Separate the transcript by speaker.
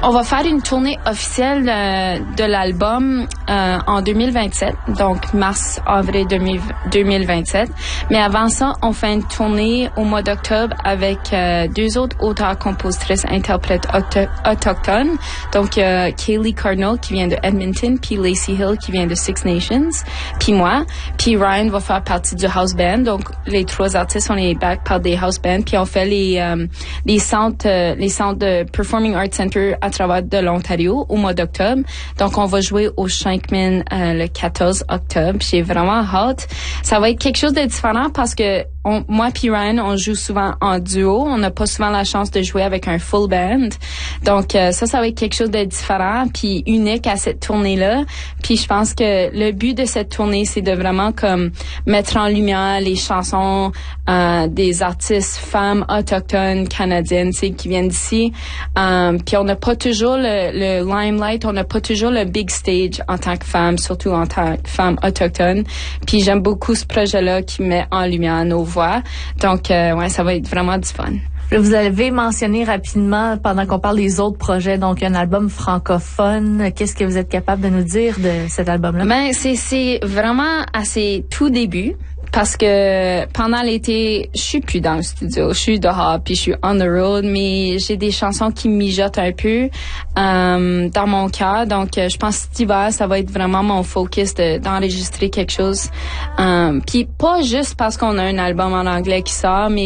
Speaker 1: On va faire une tournée officielle de l'album en 2027, donc mars-avril 2027. Mais avant ça, on fait une tournée au mois d'octobre avec deux autres auteurs, compositrices, interprètes autochtones. Donc, Kaylee Cardinal qui vient de Edmonton, puis Lacey Hill qui vient de Six Nations, puis moi. Puis Ryan va faire partie du house band. Donc, les trois artistes, on est back par des house bands. Puis on fait les centres de Performing Arts Center à travers de l'Ontario au mois d'octobre. Donc, on va jouer au Shankman le 14 octobre. J'ai vraiment hâte. Ça va être quelque chose de différent parce que moi puis Ryan, on joue souvent en duo. On n'a pas souvent la chance de jouer avec un full band. Donc, ça va être quelque chose de différent puis unique à cette tournée-là. Puis, je pense que le but de cette tournée, c'est de vraiment comme mettre en lumière les chansons des artistes femmes autochtones canadiennes, tu sais, qui viennent d'ici. Puis, on n'a pas toujours le limelight, on n'a pas toujours le big stage en tant que femme, surtout en tant que femme autochtone. Puis, j'aime beaucoup ce projet-là qui met en lumière nos voix. Donc, ouais, ça va être vraiment du fun.
Speaker 2: Vous avez mentionné rapidement, pendant qu'on parle des autres projets, donc un album francophone. Qu'est-ce que vous êtes capable de nous dire de cet album-là?
Speaker 1: Ben, c'est vraiment à ses tout débuts. Parce que pendant l'été, je suis plus dans le studio, je suis dehors puis je suis on the road, mais j'ai des chansons qui mijotent un peu dans mon cœur. Donc, je pense que cet hiver, ça va être vraiment mon focus d'enregistrer quelque chose. Puis pas juste parce qu'on a un album en anglais qui sort, mais